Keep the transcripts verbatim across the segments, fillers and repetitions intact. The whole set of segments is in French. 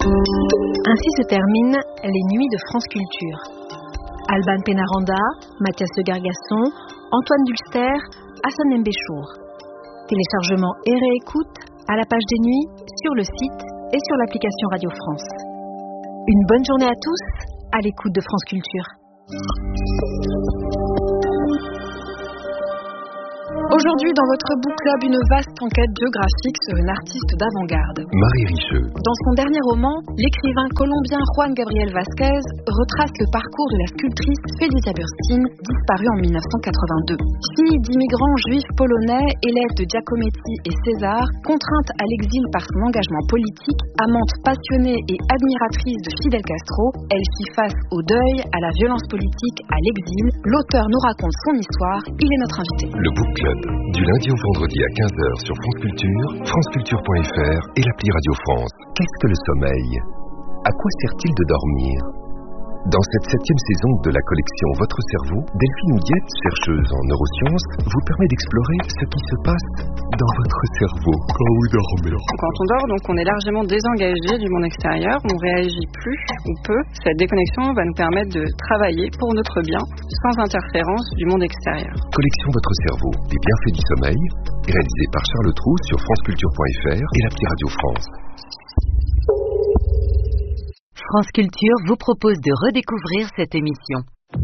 Ainsi se terminent les nuits de France Culture. Alban Pénaranda, Mathias de Gargasson, Antoine Dulster, Hassan Mbéchour. Téléchargement et réécoute à la page des nuits, sur le site et sur l'application Radio France. Une bonne journée à tous, à l'écoute de France Culture. Aujourd'hui, dans votre book club, une vaste enquête biographique sur une artiste d'avant-garde. Marie Richeux. Dans son dernier roman, l'écrivain colombien Juan Gabriel Vázquez retrace le parcours de la sculptrice Felicia Bursztyn, disparue en dix-neuf cent quatre-vingt-deux. Fille d'immigrants juifs polonais, élève de Giacometti et César, contrainte à l'exil par son engagement politique, amante passionnée et admiratrice de Fidel Castro, elle fit face au deuil, à la violence politique, à l'exil. L'auteur nous raconte son histoire, il est notre invité. Le book club. Du lundi au vendredi à quinze heures sur France Culture, franceculture point f r et l'appli Radio France. Qu'est-ce que le sommeil ? À quoi sert-il de dormir ? Dans cette septième saison de la collection Votre cerveau, Delphine Houdiette, chercheuse en neurosciences, vous permet d'explorer ce qui se passe dans votre cerveau quand vous dormez. Quand on dort, donc, on est largement désengagé du monde extérieur, on ne réagit plus ou peu. Cette déconnexion va nous permettre de travailler pour notre bien, sans interférence du monde extérieur. Collection Votre cerveau, les bienfaits du sommeil, réalisé par Charles Trou sur franceculture point f r et l'appli Radio France. France Culture vous propose de redécouvrir cette émission.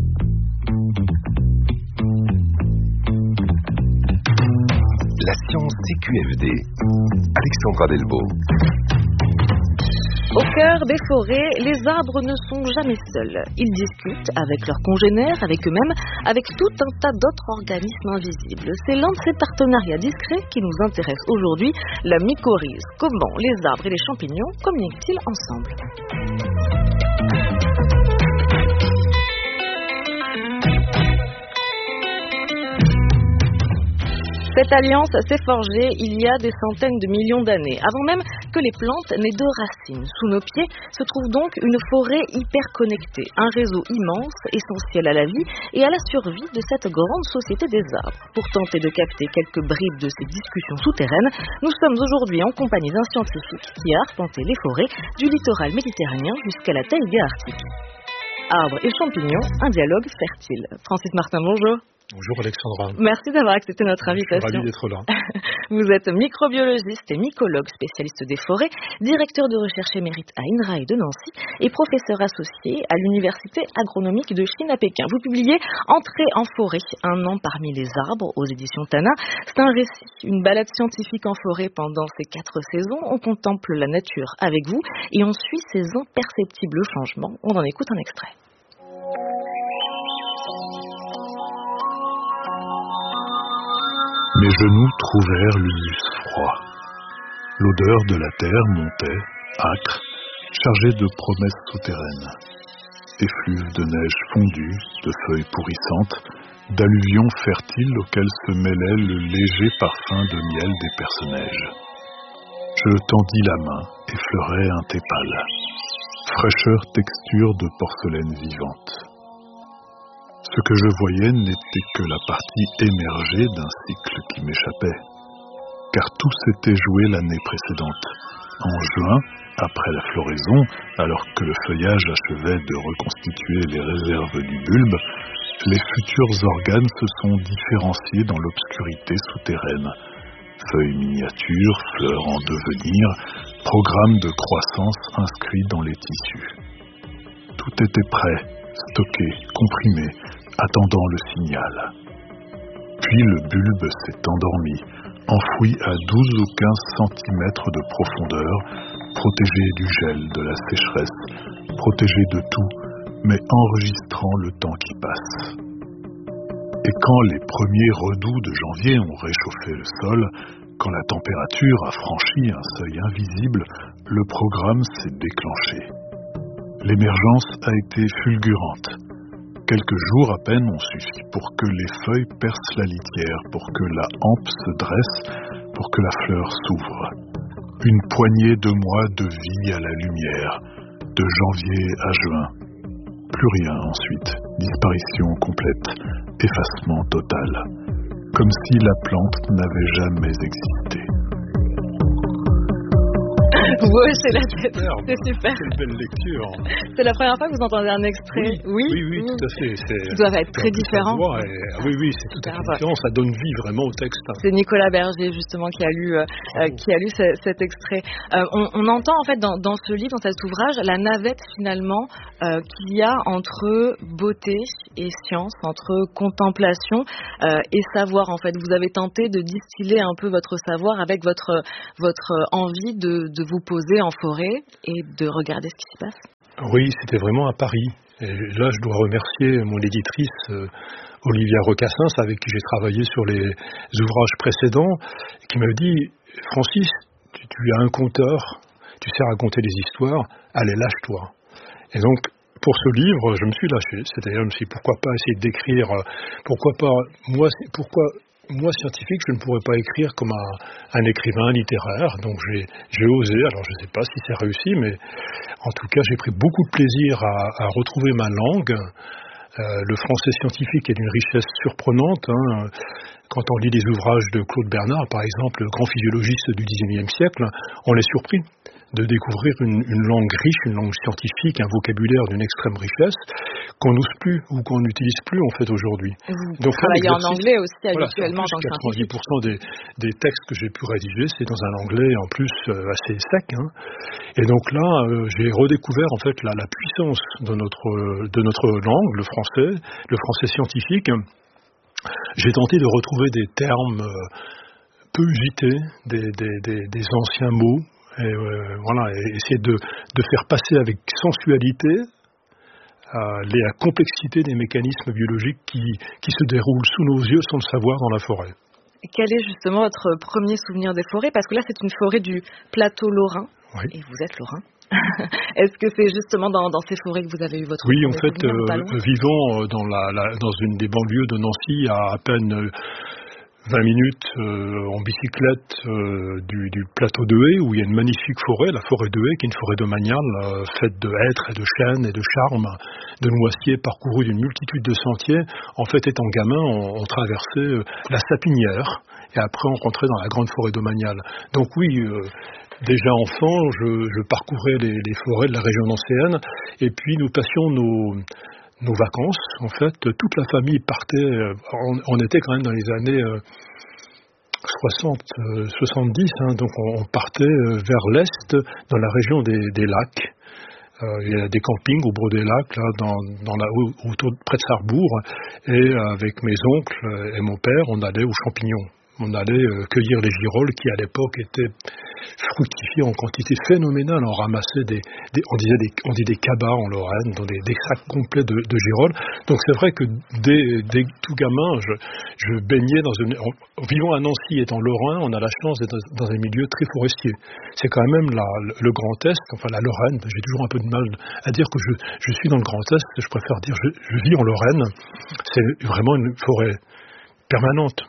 La science C Q F D. Alexandra Delbo. Au cœur des forêts, les arbres ne sont jamais seuls. Ils discutent avec leurs congénères, avec eux-mêmes, avec tout un tas d'autres organismes invisibles. C'est l'un de ces partenariats discrets qui nous intéresse aujourd'hui, la mycorhize. Comment les arbres et les champignons communiquent-ils ensemble ? Cette alliance s'est forgée il y a des centaines de millions d'années, avant même que les plantes n'aient de racines. Sous nos pieds se trouve donc une forêt hyper connectée, un réseau immense, essentiel à la vie et à la survie de cette grande société des arbres. Pour tenter de capter quelques bribes de ces discussions souterraines, nous sommes aujourd'hui en compagnie d'un scientifique qui a arpenté les forêts du littoral méditerranéen jusqu'à la taïga arctique. Arbres et champignons, un dialogue fertile. Francis Martin, bonjour. Bonjour Alexandra. Merci d'avoir accepté notre invitation. Je suis ravi d'être là. Vous êtes microbiologiste et mycologue, spécialiste des forêts, directeur de recherche émérite à INRAE de Nancy et professeur associé à l'Université agronomique de Chine à Pékin. Vous publiez Entrée en forêt, un an parmi les arbres aux éditions Tana. C'est un récit, une balade scientifique en forêt pendant ces quatre saisons. On contemple la nature avec vous et on suit ses imperceptibles changements. On en écoute un extrait. Mes genoux trouvèrent l'humus froid. L'odeur de la terre montait, âcre, chargée de promesses souterraines. Effluves de neige fondue, de feuilles pourrissantes, d'alluvions fertiles auxquelles se mêlait le léger parfum de miel des personnages. Je tendis la main, effleurai un tépal. Fraîcheur texture de porcelaine vivante. Ce que je voyais n'était que la partie émergée d'un cycle qui m'échappait, car tout s'était joué l'année précédente. En juin, après la floraison, alors que le feuillage achevait de reconstituer les réserves du bulbe, les futurs organes se sont différenciés dans l'obscurité souterraine. Feuilles miniatures, fleurs en devenir, programme de croissance inscrits dans les tissus. Tout était prêt, stocké, comprimé, attendant le signal. Puis le bulbe s'est endormi, enfoui à douze ou quinze centimètres de profondeur, protégé du gel, de la sécheresse, protégé de tout, mais enregistrant le temps qui passe. Et quand les premiers redoux de janvier ont réchauffé le sol, quand la température a franchi un seuil invisible, le programme s'est déclenché. L'émergence a été fulgurante. Quelques jours à peine ont suffi pour que les feuilles percent la litière, pour que la hampe se dresse, pour que la fleur s'ouvre. Une poignée de mois de vie à la lumière, de janvier à juin. Plus rien ensuite, disparition complète, effacement total, comme si la plante n'avait jamais existé. Vous hochez la tête, c'est super. Quelle belle lecture. C'est la première fois que vous entendez un extrait. Oui, oui, oui, tout à fait. C'est, Qui doivent être très différents. Et, oui, oui, c'est tout à fait différent. Ça donne vie vraiment au texte. C'est Nicolas Berger justement qui a lu, euh, qui a lu ce, cet extrait. Euh, on, on entend en fait dans, dans ce livre, dans cet ouvrage, la navette finalement euh, qu'il y a entre beauté et science, entre contemplation euh, et savoir. En fait, vous avez tenté de distiller un peu votre savoir avec votre votre envie de, de vous poser en forêt et de regarder ce qui s'y passe. Oui, c'était vraiment à Paris. Et là, je dois remercier mon éditrice euh, Olivia Recassens, avec qui j'ai travaillé sur les ouvrages précédents, qui m'a dit « Francis, tu, tu es un conteur, tu sais raconter des histoires, allez, lâche-toi ». Et donc, pour ce livre, je me suis lâché. C'est-à-dire, je me suis dit, pourquoi pas essayer d'écrire, pourquoi pas, moi, pourquoi... Moi, scientifique, je ne pourrais pas écrire comme un, un écrivain littéraire, donc j'ai, j'ai osé, alors je ne sais pas si c'est réussi, mais en tout cas, j'ai pris beaucoup de plaisir à, à retrouver ma langue. Euh, le français scientifique est d'une richesse surprenante. Hein. Quand on lit les ouvrages de Claude Bernard, par exemple, le grand physiologiste du dix-neuvième siècle, on est surpris de découvrir une, une langue riche, une langue scientifique, un vocabulaire d'une extrême richesse qu'on n'ose plus ou qu'on n'utilise plus en fait aujourd'hui. Vous Donc, travaillez en anglais aussi voilà, habituellement en plus, dans quatre-vingt-dix pour cent des, des textes que j'ai pu rédiger, c'est dans un anglais en plus euh, assez sec. Hein. Et donc là, euh, j'ai redécouvert en fait la, la puissance de notre, de notre langue, le français, le français scientifique. J'ai tenté de retrouver des termes euh, peu usités, des, des, des, des anciens mots. Et euh, voilà, et essayer de, de faire passer avec sensualité euh, la complexité des mécanismes biologiques qui, qui se déroulent sous nos yeux sans le savoir dans la forêt. Et quel est justement votre premier souvenir des forêts ? Parce que là, c'est une forêt du plateau lorrain, oui. Et vous êtes lorrain. Est-ce que c'est justement dans, dans ces forêts que vous avez eu votre oui, premier en fait, souvenir, euh, vivant dans, la, la, dans une des banlieues de Nancy, à à peine... Euh, vingt minutes euh, en bicyclette euh, du, du plateau de Haye, où il y a une magnifique forêt, la forêt de Haye, qui est une forêt domaniale, euh, faite de hêtres et de chênes et de charmes, de noisiers, parcourus d'une multitude de sentiers. En fait, étant gamin, on, on traversait euh, la sapinière, et après on rentrait dans la grande forêt domaniale. Donc oui, euh, déjà enfant, je, je parcourais les, les forêts de la région nancéenne, et puis nous passions nos... nos vacances, en fait, toute la famille partait, on, on était quand même dans les années euh, soixante, euh, soixante-dix, hein, donc on, on partait euh, vers l'est, dans la région des, des lacs. Euh, il y a des campings au bord des lacs, là, dans, dans la, autour, près de Sarrebourg, et avec mes oncles et mon père, on allait aux champignons. On allait euh, cueillir les girolles qui, à l'époque, étaient fructifiées en quantité phénoménale. On ramassait des, des on disait des, on dit des cabas en Lorraine, dans des, des sacs complets de, de girolles. Donc c'est vrai que dès, dès tout gamin, je, je baignais dans une... En, en vivant à Nancy et en Lorrain, on a la chance d'être dans, dans un milieu très forestier. C'est quand même la, le, le Grand Est, enfin la Lorraine. J'ai toujours un peu de mal à dire que je, je suis dans le Grand Est. Je préfère dire je, je vis en Lorraine. C'est vraiment une forêt permanente.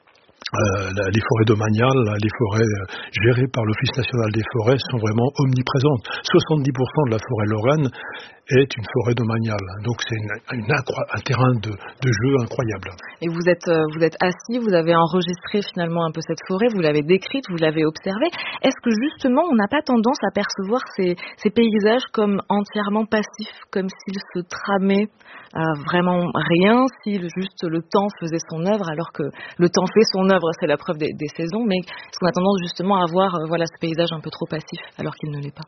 Euh, les forêts domaniales, les forêts gérées par l'Office national des forêts sont vraiment omniprésentes. soixante-dix pour cent de la forêt lorraine est une forêt domaniale. Donc c'est une, une incro- un terrain de, de jeu incroyable. Et vous êtes, vous êtes assis, vous avez enregistré finalement un peu cette forêt, vous l'avez décrite, vous l'avez observée. Est-ce que justement on n'a pas tendance à percevoir ces, ces paysages comme entièrement passifs, comme s'ils se tramaient euh, vraiment rien, si juste le temps faisait son œuvre, alors que le temps fait son œuvre, c'est la preuve des, des saisons, mais est-ce qu'on a tendance justement à voir euh, voilà, ce paysage un peu trop passif, alors qu'il ne l'est pas ?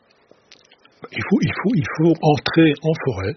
Il faut, il faut, il faut entrer en forêt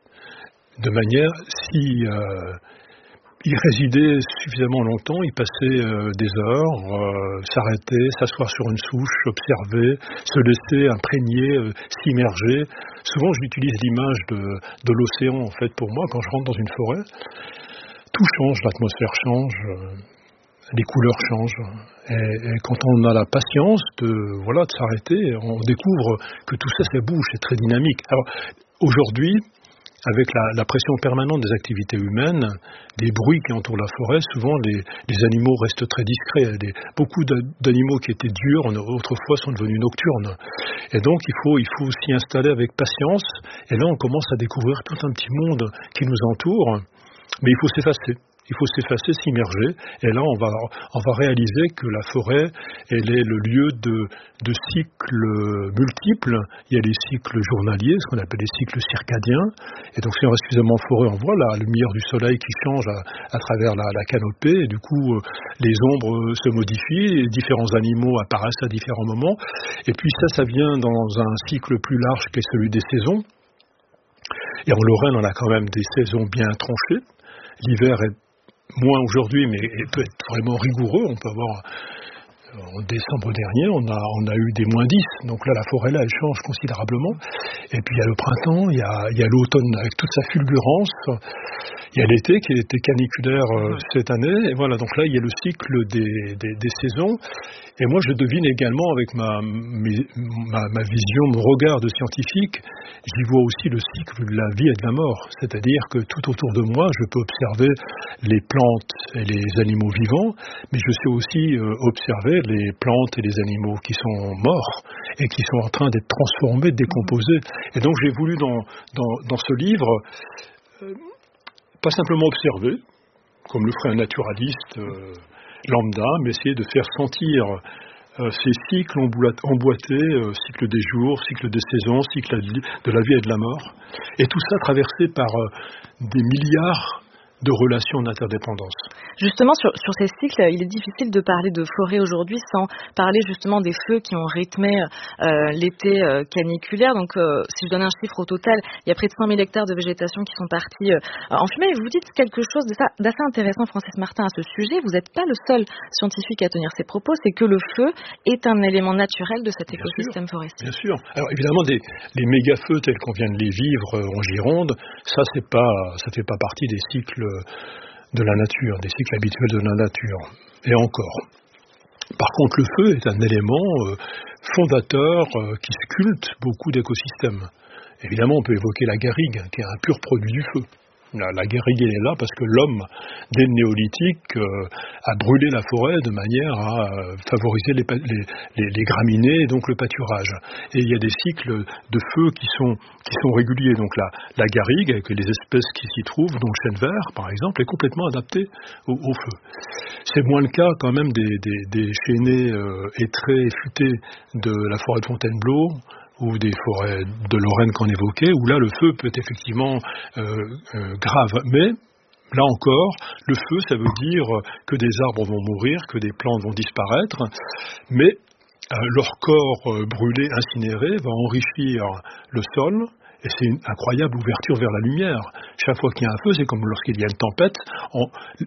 de manière, si euh, y résider suffisamment longtemps, y passer euh, des heures, euh, s'arrêter, s'asseoir sur une souche, observer, se laisser imprégner, euh, s'immerger. Souvent, j'utilise l'image de, de l'océan, en fait, pour moi, quand je rentre dans une forêt. Tout change, l'atmosphère change, euh, les couleurs changent. Et, et quand on a la patience de, voilà, de s'arrêter, on découvre que tout ça, ça bouge, c'est très dynamique. Alors, aujourd'hui, avec la, la pression permanente des activités humaines, des bruits qui entourent la forêt, souvent les, les animaux restent très discrets. Des, beaucoup d'animaux qui étaient diurnes autrefois sont devenus nocturnes. Et donc il faut, il faut s'y installer avec patience. Et là on commence à découvrir tout un petit monde qui nous entoure. Mais il faut s'effacer. Il faut s'effacer, s'immerger, et là on va, on va réaliser que la forêt, elle est le lieu de, de cycles multiples. Il y a les cycles journaliers, ce qu'on appelle les cycles circadiens, et donc si on reste suffisamment en forêt, on voit la lumière du soleil qui change à, à travers la, la canopée, et du coup euh, les ombres se modifient, et différents animaux apparaissent à différents moments, et puis ça, ça vient dans un cycle plus large qu'est celui des saisons, et en Lorraine on a quand même des saisons bien tranchées. L'hiver est moins aujourd'hui, mais peut être vraiment rigoureux. On peut avoir, en décembre dernier, on a, on a eu des moins dix. Donc là, la forêt, là, elle change considérablement. Et puis il y a le printemps, il y a, il y a l'automne avec toute sa fulgurance. Il y a l'été qui était caniculaire euh, cette année. Et voilà, donc là, il y a le cycle des, des, des saisons. Et moi, je devine également, avec ma, mes, ma, ma vision, mon regard de scientifique, j'y vois aussi le cycle de la vie et de la mort. C'est-à-dire que tout autour de moi, je peux observer les plantes et les animaux vivants, mais je sais aussi euh, observer les plantes et les animaux qui sont morts et qui sont en train d'être transformés, décomposés. Et donc, j'ai voulu, dans, dans, dans ce livre, euh, pas simplement observer, comme le ferait un naturaliste euh, lambda, mais essayer de faire sentir euh, ces cycles emboîtés, euh, cycle des jours, cycle des saisons, cycle de la vie et de la mort, et tout ça traversé par euh, des milliards de relations d'interdépendance. Justement, sur, sur ces cycles, il est difficile de parler de forêt aujourd'hui sans parler justement des feux qui ont rythmé euh, l'été euh, caniculaire. Donc, euh, si je donne un chiffre au total, il y a près de cent mille hectares de végétation qui sont partis euh, en fumée. Et vous dites quelque chose de ça, d'assez intéressant, Francis Martin, à ce sujet. Vous n'êtes pas le seul scientifique à tenir ces propos. C'est que le feu est un élément naturel de cet écosystème bien forestier. Bien sûr. Alors, évidemment, des, les méga-feux tels qu'on vient de les vivre euh, en Gironde, ça, c'est pas, ça fait pas partie des cycles de la nature, des cycles habituels de la nature. Et encore. Par contre, le feu est un élément euh, fondateur euh, qui sculpte beaucoup d'écosystèmes. Évidemment, on peut évoquer la garrigue, qui est un pur produit du feu. La, la garrigue est là parce que l'homme, dès le néolithique, euh, a brûlé la forêt de manière à euh, favoriser les, les, les, les graminées et donc le pâturage. Et il y a des cycles de feu qui sont, qui sont réguliers. Donc la, la garrigue, avec les espèces qui s'y trouvent, dont le chêne vert, par exemple, est complètement adaptée au, au feu. C'est moins le cas quand même des, des, des chênaies euh, étrées et futées de la forêt de Fontainebleau, ou des forêts de Lorraine qu'on évoquait, où là le feu peut être effectivement euh, euh, grave. Mais là encore, le feu, ça veut dire que des arbres vont mourir, que des plantes vont disparaître, mais euh, leur corps euh, brûlé, incinéré, va enrichir le sol, et c'est une incroyable ouverture vers la lumière. Chaque fois qu'il y a un feu, c'est comme lorsqu'il y a une tempête, on...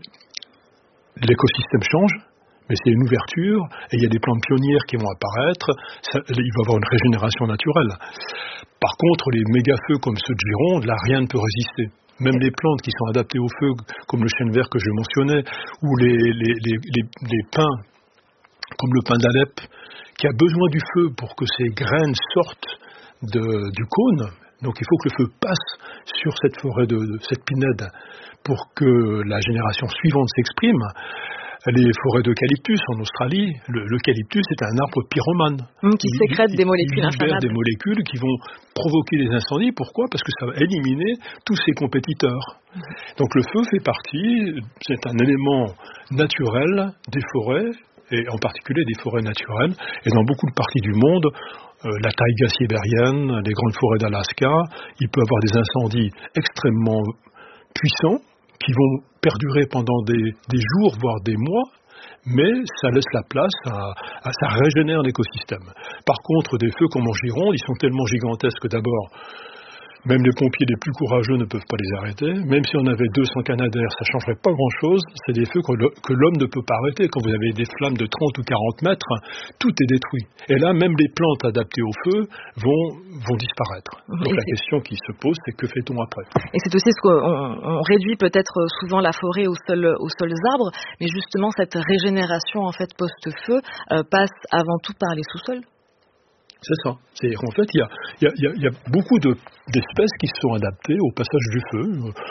l'écosystème change, mais c'est une ouverture, et il y a des plantes pionnières qui vont apparaître, ça, il va y avoir une régénération naturelle. Par contre, les méga-feux comme ceux de Gironde, là, rien ne peut résister. Même les plantes qui sont adaptées au feu, comme le chêne vert que je mentionnais, ou les, les, les, les, les pins, comme le pin d'Alep, qui a besoin du feu pour que ses graines sortent de, du cône. Donc il faut que le feu passe sur cette forêt, de, de cette pinède, pour que la génération suivante s'exprime. Les forêts d'eucalyptus en Australie, le, l'eucalyptus est un arbre pyromane. Mmh, qui il, sécrète il, des molécules il inflammables. des molécules qui vont provoquer des incendies. Pourquoi ? Parce que ça va éliminer tous ses compétiteurs. Mmh. Donc le feu fait partie, c'est un élément naturel des forêts, et en particulier des forêts naturelles. Et dans beaucoup de parties du monde, euh, la taïga sibérienne, les grandes forêts d'Alaska, il peut y avoir des incendies extrêmement puissants, qui vont perdurer pendant des, des jours, voire des mois, mais ça laisse la place à, à ça régénère l'écosystème. Par contre, des feux comme en Gironde, ils sont tellement gigantesques que d'abord, même les pompiers les plus courageux ne peuvent pas les arrêter. Même si on avait deux cents canadaires, ça ne changerait pas grand-chose. C'est des feux que l'homme ne peut pas arrêter. Quand vous avez des flammes de trente ou quarante mètres, tout est détruit. Et là, même les plantes adaptées au feu vont, vont disparaître. Donc et la question qui se pose, c'est que fait-on après ? Et c'est aussi ce qu'on on réduit peut-être souvent la forêt aux seuls, aux seuls arbres, mais justement cette régénération en fait post-feu euh, passe avant tout par les sous-sols. C'est ça. C'est-à-dire qu'en fait, il y a, y, a, y, a, y a beaucoup de, d'espèces qui se sont adaptées au passage du feu.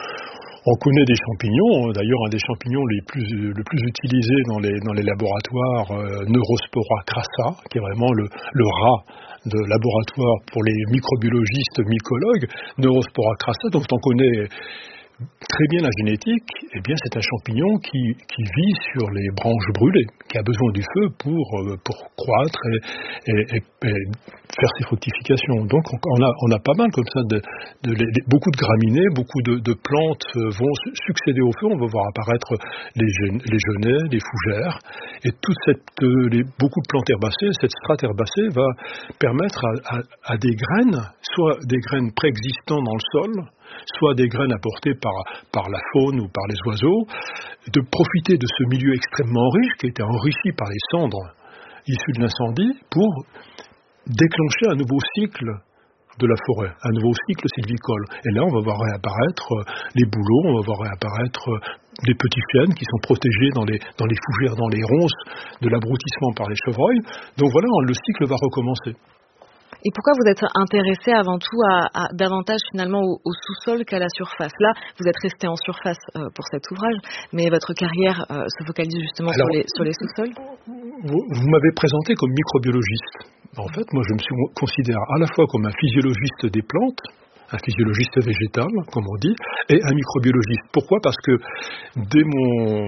On connaît des champignons, d'ailleurs un des champignons les plus, le plus utilisés dans les, dans les laboratoires, euh, Neurospora crassa, qui est vraiment le, le rat de laboratoire pour les microbiologistes mycologues, Neurospora crassa, dont on connaît très bien la génétique, eh bien c'est un champignon qui, qui vit sur les branches brûlées, qui a besoin du feu pour, pour croître et, et, et, et faire ses fructifications. Donc on a, on a pas mal comme ça, de, de, de, beaucoup de graminées, beaucoup de, de plantes vont succéder au feu. On va voir apparaître les, les genêts, les fougères, et toute cette, les, beaucoup de plantes herbacées. Cette strate herbacée va permettre à, à, à des graines, soit des graines préexistantes dans le sol, soit des graines apportées par, par la faune ou par les oiseaux, de profiter de ce milieu extrêmement riche qui était enrichi par les cendres issues de l'incendie pour déclencher un nouveau cycle de la forêt, un nouveau cycle sylvicole. Et là, on va voir réapparaître les bouleaux, on va voir réapparaître les petits chênes qui sont protégés dans les, dans les fougères, dans les ronces de l'abrutissement par les chevreuils. Donc voilà, le cycle va recommencer. Et pourquoi vous êtes intéressé avant tout à, à davantage finalement au, au sous-sol qu'à la surface? Là, vous êtes resté en surface euh, pour cet ouvrage, mais votre carrière euh, se focalise justement Alors, sur les, sur les sous-sols. Vous, vous m'avez présenté comme microbiologiste. En fait, moi je me suis considère à la fois comme un physiologiste des plantes, un physiologiste végétal, comme on dit, et un microbiologiste. Pourquoi ? Parce que dès, mon,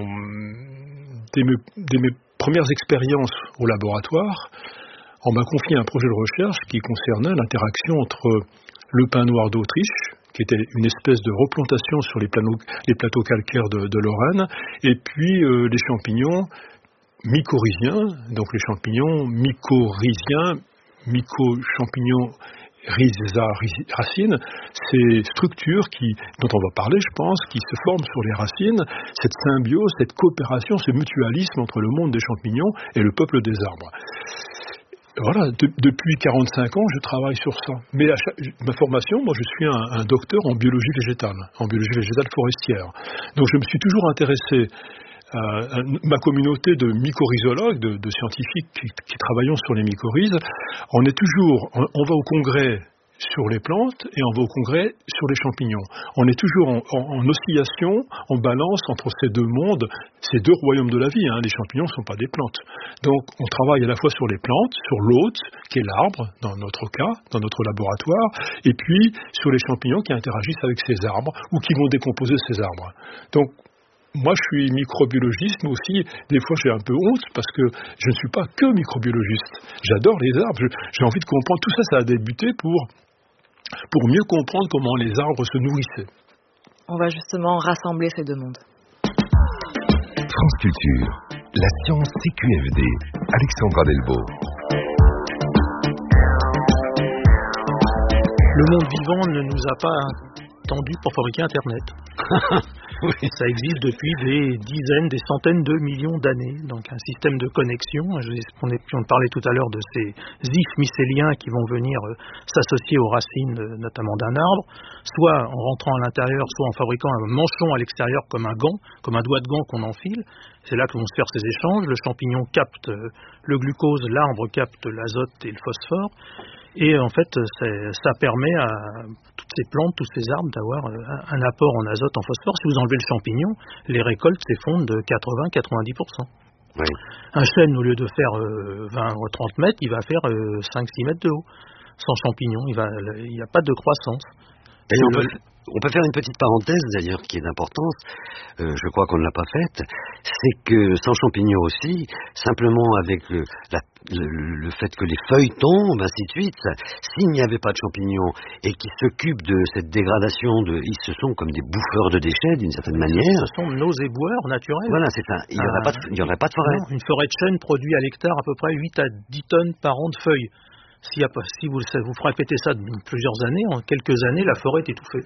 dès, mes, dès mes premières expériences au laboratoire, on m'a confié un projet de recherche qui concernait l'interaction entre le pin noir d'Autriche, qui était une espèce de replantation sur les, plateaux, les plateaux calcaires de, de Lorraine, et puis euh, les champignons mycorhiziens, donc les champignons mycorhiziens, myco-champignons rhiza racines, ces structures qui, dont on va parler, je pense, qui se forment sur les racines, cette symbiose, cette coopération, ce mutualisme entre le monde des champignons et le peuple des arbres. Voilà, de, depuis quarante-cinq ans, je travaille sur ça. Mais à chaque, ma formation, moi, je suis un, un docteur en biologie végétale, en biologie végétale forestière. Donc, je me suis toujours intéressé à, à ma communauté de mycorhizologues, de, de scientifiques qui, qui travaillons sur les mycorhizes. On est toujours, on, on va au congrès sur les plantes et on va au congrès sur les champignons. On est toujours en, en, en oscillation, en balance entre ces deux mondes, ces deux royaumes de la vie. Hein. Les champignons ne sont pas des plantes. Donc on travaille à la fois sur les plantes, sur l'hôte, qui est l'arbre, dans notre cas, dans notre laboratoire, et puis sur les champignons qui interagissent avec ces arbres ou qui vont décomposer ces arbres. Donc moi, je suis microbiologiste, mais aussi, des fois, j'ai un peu honte parce que je ne suis pas que microbiologiste. J'adore les arbres. Je, j'ai envie de comprendre. Tout ça, ça a débuté pour, pour mieux comprendre comment les arbres se nourrissaient. On va justement rassembler ces deux mondes. France Culture, la science C Q F D, Alexandra Delvaux. Le monde vivant ne nous a pas tendu pour fabriquer Internet. Oui. Ça existe depuis des dizaines, des centaines de millions d'années. Donc un système de connexion. Je, on, est, on parlait tout à l'heure de ces ifs mycéliens qui vont venir euh, s'associer aux racines, euh, notamment d'un arbre, soit en rentrant à l'intérieur, soit en fabriquant un manchon à l'extérieur comme un gant, comme un doigt de gant qu'on enfile. C'est là que vont se faire ces échanges. Le champignon capte euh, le glucose, l'arbre capte l'azote et le phosphore. Et en fait, ça permet à toutes ces plantes, tous ces arbres d'avoir un apport en azote, en phosphore. Si vous enlevez le champignon, les récoltes s'effondrent de quatre-vingts à quatre-vingt-dix pour cent. Oui. Un chêne, au lieu de faire vingt ou trente mètres, il va faire cinq à six mètres de haut. Sans champignon, il n'y a pas de croissance. Et on, peut, on peut faire une petite parenthèse d'ailleurs qui est d'importance, euh, je crois qu'on ne l'a pas faite, c'est que sans champignons aussi, simplement avec le, la, le, le fait que les feuilles tombent, ainsi de suite, ça, s'il n'y avait pas de champignons et qui s'occupent de cette dégradation, de, ils se sont comme des bouffeurs de déchets d'une certaine manière. Ce sont nos éboueurs naturels. Voilà, c'est ça, il n'y aurait, ah, aurait pas de forêt. Non, une forêt de chêne produit à l'hectare à peu près huit à dix tonnes par an de feuilles. Si, si vous, vous répétez ça depuis plusieurs années, en quelques années, la forêt est étouffée.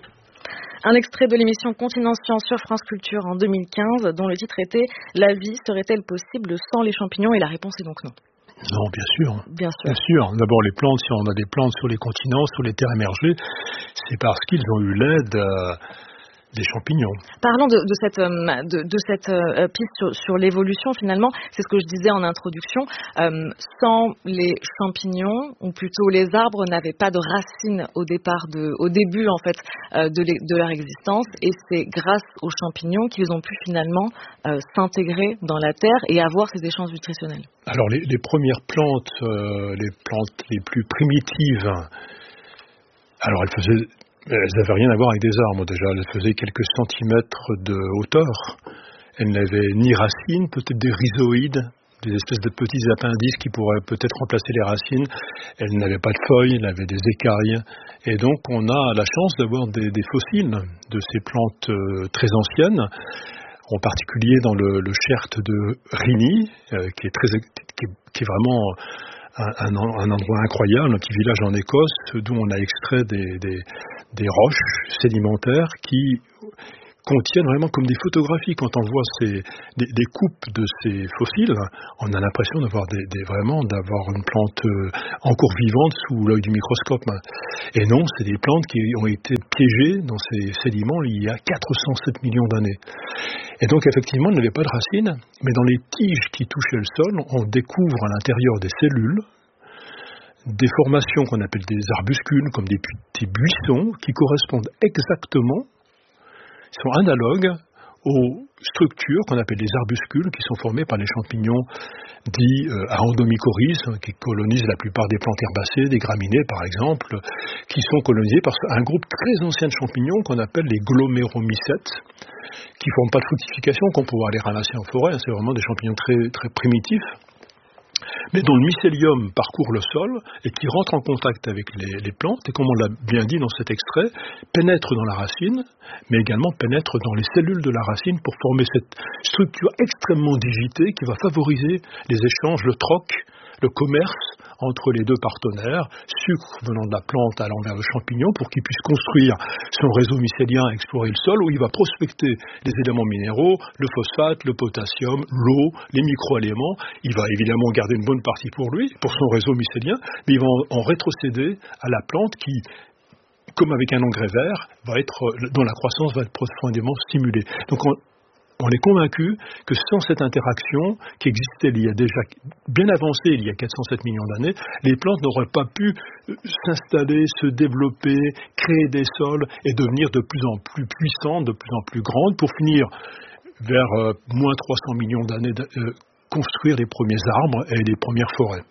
Un extrait de l'émission Continent Science sur France Culture en deux mille quinze, dont le titre était « La vie serait-elle possible sans les champignons ?» Et la réponse est donc non. Non, bien sûr. Bien sûr. Bien sûr. D'abord, les plantes, si on a des plantes sur les continents, sur les terres émergées, c'est parce qu'ils ont eu l'aide euh, des champignons. Parlons de, de cette, de, de cette euh, piste sur, sur l'évolution, finalement, c'est ce que je disais en introduction. Euh, sans les champignons, ou plutôt les arbres, n'avaient pas de racines au départ, de, au début en fait, euh, de, les, de leur existence, et c'est grâce aux champignons qu'ils ont pu finalement euh, s'intégrer dans la terre et avoir ces échanges nutritionnels. Alors les, les premières plantes, euh, les plantes les plus primitives, alors elles faisaient Elles n'avaient rien à voir avec des arbres déjà, elles faisaient quelques centimètres de hauteur. Elles n'avaient ni racines, peut-être des rhizoïdes, des espèces de petits appendices qui pourraient peut-être remplacer les racines. Elles n'avaient pas de feuilles, elles avaient des écailles. Et donc on a la chance d'avoir des, des fossiles de ces plantes euh, très anciennes, en particulier dans le, le Chert de Rigny, euh, qui est très, qui est, qui est vraiment un, un, un endroit incroyable, un petit village en Écosse, d'où on a extrait des, des, des roches sédimentaires qui contiennent vraiment comme des photographies. Quand on voit ces, des, des coupes de ces fossiles, on a l'impression d'avoir des, des, vraiment d'avoir une plante euh, encore vivante sous l'œil du microscope. Et non, c'est des plantes qui ont été piégées dans ces sédiments il y a quatre cent sept millions d'années. Et donc effectivement, elles n'avaient pas de racines, mais dans les tiges qui touchaient le sol, on découvre à l'intérieur des cellules des formations qu'on appelle des arbuscules, comme des petits buissons, qui correspondent exactement, sont analogues aux structures qu'on appelle les arbuscules, qui sont formées par les champignons dits euh, arandomycorrhizes, hein, qui colonisent la plupart des plantes herbacées, des graminées par exemple, qui sont colonisés par un groupe très ancien de champignons qu'on appelle les gloméromycètes, qui ne forment pas de fructification, qu'on peut aller ramasser en forêt, hein, c'est vraiment des champignons très, très primitifs, mais dont le mycélium parcourt le sol et qui rentre en contact avec les, les plantes, et comme on l'a bien dit dans cet extrait, pénètre dans la racine, mais également pénètre dans les cellules de la racine pour former cette structure extrêmement digitée qui va favoriser les échanges, le troc, le commerce entre les deux partenaires, sucre venant de la plante allant vers le champignon pour qu'il puisse construire son réseau mycélien et explorer le sol, où il va prospecter les éléments minéraux, le phosphate, le potassium, l'eau, les micro-éléments. Il va évidemment garder une bonne partie pour lui, pour son réseau mycélien, mais il va en, en rétrocéder à la plante qui, comme avec un engrais vert, va être, dont la croissance va être profondément stimulée. Donc on, On est convaincu que sans cette interaction qui existait il y a déjà bien avancé, il y a quatre cent sept millions d'années, les plantes n'auraient pas pu s'installer, se développer, créer des sols et devenir de plus en plus puissantes, de plus en plus grandes, pour finir vers euh, moins trois cents millions d'années de euh, construire les premiers arbres et les premières forêts.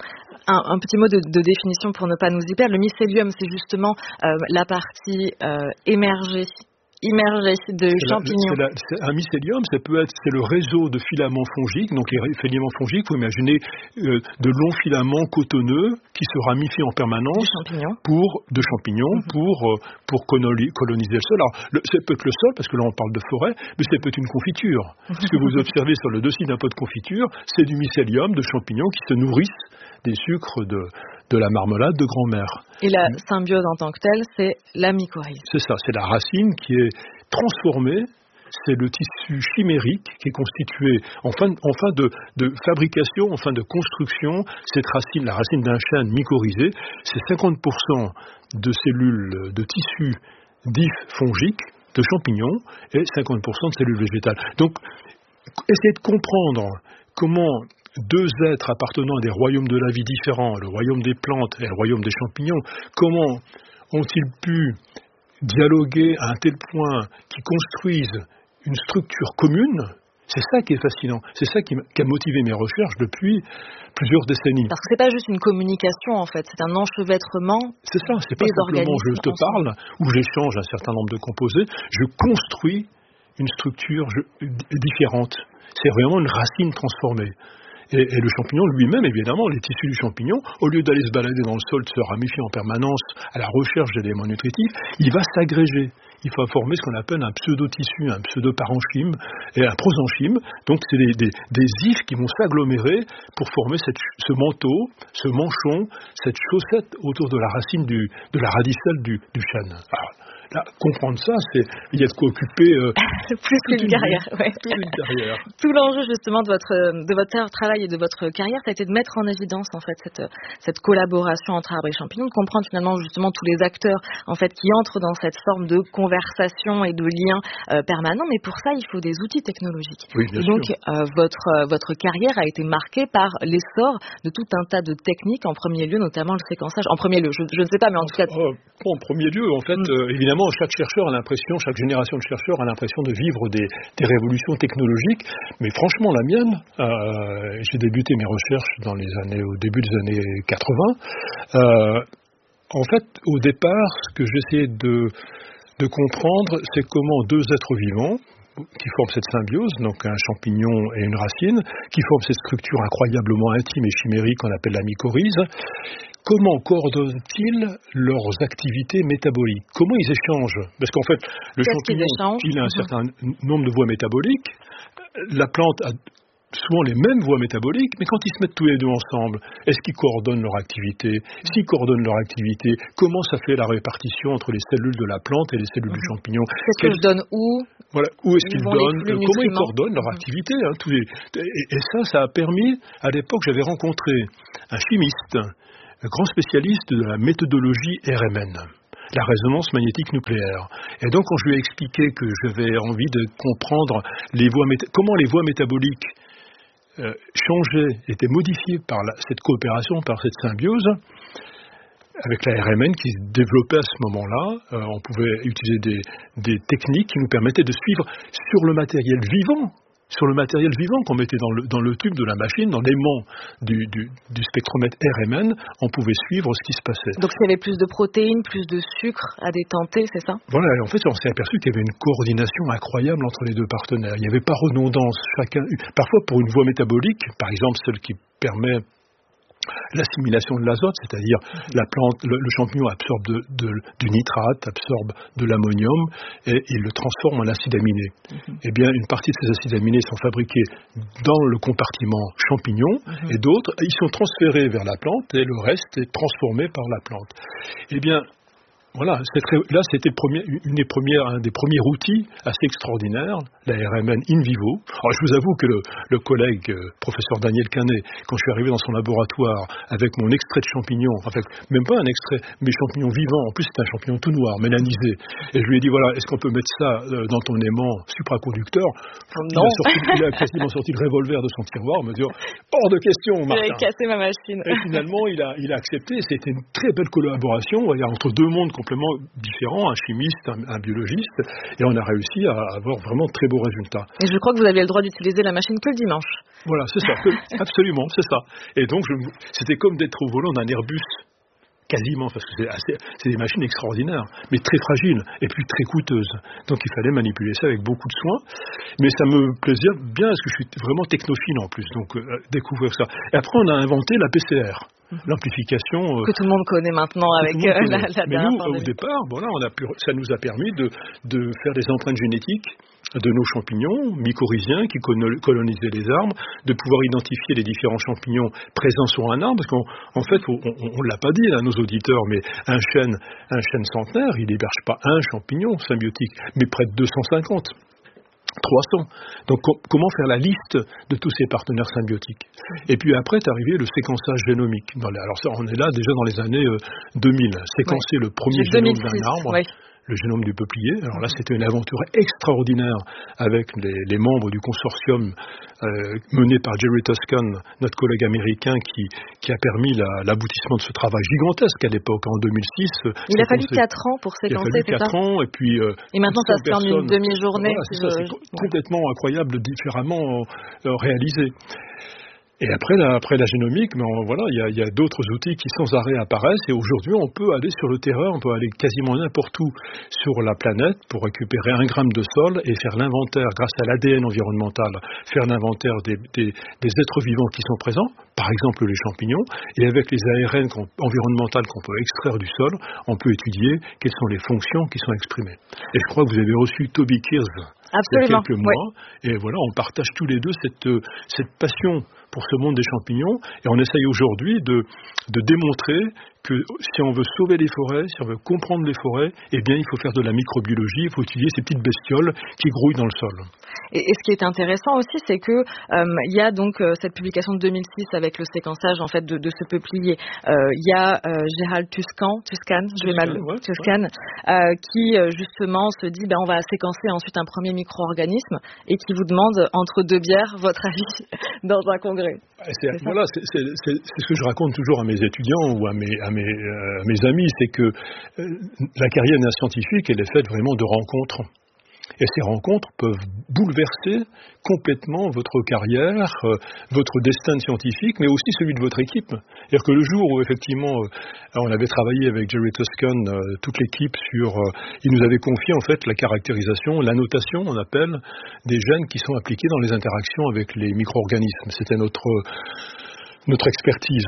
Un, un petit mot de, de définition pour ne pas nous y perdre. Le mycélium, c'est justement euh, la partie euh, émergée immergé de c'est champignons. La, c'est la, c'est un mycélium, ça peut être, c'est le réseau de filaments fongiques. Donc les filaments fongiques, vous imaginez euh, de longs filaments cotonneux qui se ramifient en permanence pour de champignons mm-hmm. pour euh, pour coloniser le sol. Alors le, ça peut être le sol parce que là on parle de forêt, mais ça peut être une confiture. Ce que vous observez sur le dessus d'un pot de confiture, c'est du mycélium de champignons qui se nourrissent des sucres de de la marmelade de grand-mère. Et la symbiose en tant que telle, c'est la mycorhize. C'est ça, c'est la racine qui est transformée, c'est le tissu chimérique qui est constitué en fin, en fin de, de fabrication, en fin de construction. Cette racine, la racine d'un chêne mycorhizé, c'est cinquante pour cent de cellules de tissu dits fongiques, de champignons, et cinquante pour cent de cellules végétales. Donc, essayez de comprendre comment deux êtres appartenant à des royaumes de la vie différents, le royaume des plantes et le royaume des champignons, comment ont-ils pu dialoguer à un tel point qu'ils construisent une structure commune? C'est ça qui est fascinant, c'est ça qui a motivé mes recherches depuis plusieurs décennies. Parce que c'est pas juste une communication en fait, c'est un enchevêtrement. C'est ça, c'est pas simplement je te parle, ou j'échange un certain nombre de composés, je construis une structure je, différente. C'est vraiment une racine transformée. Et, et le champignon lui-même, évidemment, les tissus du champignon, au lieu d'aller se balader dans le sol, de se ramifier en permanence à la recherche d'éléments nutritifs, il va s'agréger. Il va former ce qu'on appelle un pseudo-tissu, un pseudo-parenchyme et un prosenchyme. Donc, c'est des, des, des ifs qui vont s'agglomérer pour former cette, ce manteau, ce manchon, cette chaussette autour de la racine du, de la radicelle du, du chêne. Alors, là, comprendre ça, c'est il y a de quoi occuper euh, plus qu'une carrière. Ouais. Toute une carrière. Tout l'enjeu justement de votre de votre travail et de votre carrière, ça a été de mettre en évidence en fait cette cette collaboration entre arbres et champignons, de comprendre finalement justement tous les acteurs en fait qui entrent dans cette forme de conversation et de lien euh, permanent. Mais pour ça, il faut des outils technologiques. Oui, bien et donc sûr. Euh, votre euh, votre carrière a été marquée par l'essor de tout un tas de techniques. En premier lieu, notamment le séquençage. En premier lieu, je, je ne sais pas, mais en tout cas. Euh, bon, en premier lieu, en fait, mm. euh, évidemment. Chaque chercheur a l'impression, chaque génération de chercheurs a l'impression de vivre des, des révolutions technologiques, mais franchement la mienne, euh, j'ai débuté mes recherches dans les années, au début des années quatre-vingts, euh, En fait, au départ, ce que j'essayais de, de comprendre, c'est comment deux êtres vivants, qui forment cette symbiose, donc un champignon et une racine, qui forment cette structure incroyablement intime et chimérique qu'on appelle la mycorhize, comment coordonnent-ils leurs activités métaboliques? Comment ils échangent? Parce qu'en fait, le champignon, il a un certain nombre de voies métaboliques, la plante a souvent les mêmes voies métaboliques, mais quand ils se mettent tous les deux ensemble, est-ce qu'ils coordonnent leur activité? S'ils coordonnent leur activité, comment ça fait la répartition entre les cellules de la plante et les cellules mmh. du champignon? Qu'est-ce que je donne où? Voilà, où est-ce qu'ils donnent? Comment ils coordonnent leur mmh. activité hein, tous les... et, et ça, ça a permis, à l'époque, j'avais rencontré un chimiste, un grand spécialiste de la méthodologie R M N. La résonance magnétique nucléaire. Et donc, quand je lui ai expliqué que j'avais envie de comprendre les voies méta- comment les voies métaboliques euh, changeaient, étaient modifiées par la, cette coopération, par cette symbiose, avec la R M N qui se développait à ce moment-là, euh, on pouvait utiliser des, des techniques qui nous permettaient de suivre sur le matériel vivant, sur le matériel vivant qu'on mettait dans le, dans le tube de la machine, dans l'aimant du, du, du spectromètre R M N, on pouvait suivre ce qui se passait. Donc s'il y avait plus de protéines, plus de sucre à détenter, c'est ça? Voilà, en fait on s'est aperçu qu'il y avait une coordination incroyable entre les deux partenaires. Il n'y avait pas redondance. Chacun, parfois pour une voie métabolique, par exemple celle qui permet l'assimilation de l'azote, c'est-à-dire la plante, le, le champignon absorbe de, de, du nitrate, absorbe de l'ammonium et il le transforme en acide aminé. Mm-hmm. Eh bien, une partie de ces acides aminés sont fabriqués dans le compartiment champignon mm-hmm. et d'autres, ils sont transférés vers la plante et le reste est transformé par la plante. Eh bien, voilà, très, là c'était le premier, une des premières, un des premiers outils assez extraordinaires, la R M N in vivo. Alors je vous avoue que le, le collègue, euh, professeur Daniel Canet, quand je suis arrivé dans son laboratoire avec mon extrait de champignon, enfin même pas un extrait, mais champignon vivant, en plus c'est un champignon tout noir, mélanisé, et je lui ai dit voilà, est-ce qu'on peut mettre ça euh, dans ton aimant supraconducteur? Non. Il a, sorti, il a quasiment sorti le revolver de son tiroir, me dit hors de question, Martin. J'avais cassé ma machine. Et finalement il a, il a accepté, c'était une très belle collaboration, on va dire, entre deux mondes complètement différents, un chimiste, un, un biologiste, et on a réussi à avoir vraiment de très beaux résultats. Et je crois que vous aviez le droit d'utiliser la machine que le dimanche. Voilà, c'est ça, absolument, c'est ça. Et donc, je, c'était comme d'être au volant d'un Airbus, quasiment, parce que c'est, assez, c'est des machines extraordinaires, mais très fragiles, et puis très coûteuses. Donc, il fallait manipuler ça avec beaucoup de soin, mais ça me plaisait bien, parce que je suis vraiment technophile en plus, donc euh, découvrir ça. Et après, on a inventé la P C R. L'amplification euh, que tout le monde connaît maintenant avec euh, connaît. La, la mais nous au départ voilà, on a pu, ça nous a permis de, de faire des empreintes génétiques de nos champignons mycorhiziens qui colonisaient les arbres, de pouvoir identifier les différents champignons présents sur un arbre, parce qu'en en fait on, on, on l'a pas dit à nos auditeurs, mais un chêne un chêne centenaire il héberge pas un champignon symbiotique mais près de deux cent cinquante, trois cents. Donc com- comment faire la liste de tous ces partenaires symbiotiques? Et puis après est arrivé le séquençage génomique. Dans les, alors ça, on est là déjà dans les années euh, deux mille. Séquencer ouais. le premier C'est génome deux mille six, d'un arbre. Ouais. Le génome du peuplier. Alors là, c'était une aventure extraordinaire avec les, les membres du consortium euh, mené par Jerry Tuscan, notre collègue américain, qui, qui a permis la, l'aboutissement de ce travail gigantesque à l'époque, en deux mille six. Il a fallu quatre ans pour séquencer, c'est ça? Il a fallu quatre ans, et puis... Euh, et maintenant, ça se fait en une demi-journée. Voilà, c'est, ça, c'est ouais. complètement incroyable, différemment euh, réalisé. Et après la, après la génomique, mais on, voilà, il y a, y a d'autres outils qui sans arrêt apparaissent, et aujourd'hui on peut aller sur le terrain, on peut aller quasiment n'importe où sur la planète pour récupérer un gramme de sol et faire l'inventaire, grâce à l'A D N environnemental, faire l'inventaire des, des, des êtres vivants qui sont présents, par exemple les champignons, et avec les A R N qu'on, environnementales qu'on peut extraire du sol, on peut étudier quelles sont les fonctions qui sont exprimées. Et je crois que vous avez reçu Toby Kears il y a quelques mois, ouais. Et voilà, on partage tous les deux cette, cette passion pour ce monde des champignons, et on essaye aujourd'hui de, de démontrer que si on veut sauver les forêts, si on veut comprendre les forêts, eh bien il faut faire de la microbiologie, il faut étudier ces petites bestioles qui grouillent dans le sol. Et, et ce qui est intéressant aussi, c'est que euh, il y a donc euh, cette publication de deux mille six avec le séquençage en fait de, de ce peuplier. Il euh, y a euh, Gérald Tuscan, Tuscan, je vais mal, ouais, Tuscan, ouais. euh, qui euh, justement se dit, ben on va séquencer ensuite un premier micro-organisme et qui vous demande entre deux bières votre avis dans un congrès. C'est, c'est voilà, c'est, c'est, c'est, c'est ce que je raconte toujours à mes étudiants ou à mes, à mes, euh, à mes amis, c'est que euh, la carrière d'un scientifique, elle est faite vraiment de rencontres. Et ces rencontres peuvent bouleverser complètement votre carrière, euh, votre destin scientifique, mais aussi celui de votre équipe. C'est-à-dire que le jour où, effectivement, euh, on avait travaillé avec Jerry Tuscan, euh, toute l'équipe, sur, euh, il nous avait confié, en fait, la caractérisation, la notation, on appelle, des gènes qui sont appliqués dans les interactions avec les micro-organismes. C'était notre, notre expertise.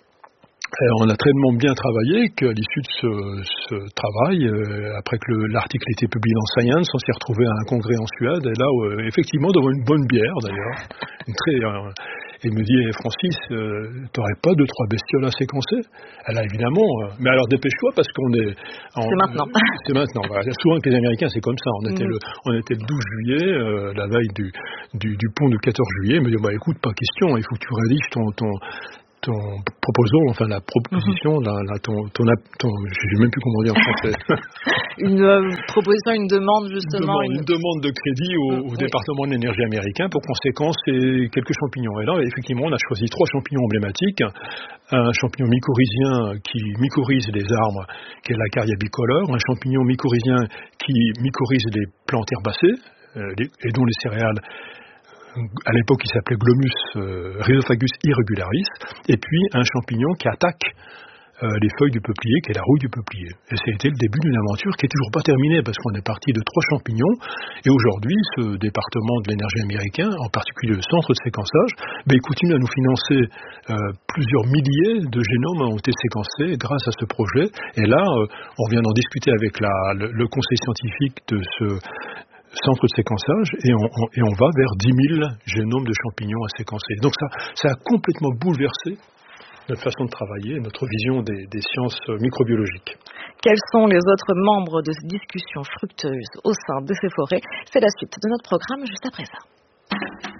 Et on a tellement bien travaillé qu'à l'issue de ce, ce travail, euh, après que le, l'article ait été publié dans Science, on s'est retrouvé à un congrès en Suède, et là, euh, effectivement, devant une bonne bière, d'ailleurs, une très, euh, et il me dit, hey, Francis, euh, t'aurais pas deux, trois bestioles à séquencer? Elle a évidemment, euh, mais alors dépêche-toi, parce qu'on est... En, c'est maintenant. Euh, c'est maintenant, voilà. Souvent avec les Américains, c'est comme ça. On était, mmh. le, on était le douze juillet, euh, la veille du, du, du pont du quatorze juillet, il me dit, bah écoute, pas question, il faut que tu rédiges ton... ton ton proposons, enfin la proposition, mm-hmm. la, la, ton, ton, ton, je ne sais même plus comment dire en français. une euh, proposition, une demande justement. Une demande, une... une demande de crédit au, mm, au oui. département de l'énergie américain pour qu'on séquence quelques champignons. Et là, effectivement, on a choisi trois champignons emblématiques. Un champignon mycorhizien qui mycorhize les arbres, qui est la Caria bicolore. Un champignon mycorhizien qui mycorhize les plantes herbacées, euh, les, et dont les céréales. À l'époque, il s'appelait Glomus euh, Rhizophagus irregularis, et puis un champignon qui attaque euh, les feuilles du peuplier, qui est la rouille du peuplier. Et ça a été le début d'une aventure qui n'est toujours pas terminée, parce qu'on est parti de trois champignons, et aujourd'hui, ce département de l'énergie américain, en particulier le centre de séquençage, ben, il continue à nous financer. Euh, plusieurs milliers de génomes ont été séquencés grâce à ce projet, et là, euh, on vient d'en discuter avec la, le, le conseil scientifique de ce centre de séquençage, et on, on, et on va vers dix mille génomes de champignons à séquencer. Donc ça, ça a complètement bouleversé notre façon de travailler, notre vision des, des sciences microbiologiques. Quels sont les autres membres de ces discussions fructueuses au sein de ces forêts? C'est la suite de notre programme juste après ça.